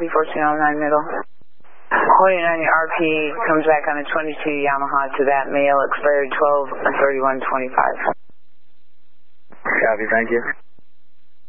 Copy 1409 middle. Holding on your RP, comes back on a 22 Yamaha to that male, expired 12/31/25. Copy, thank you.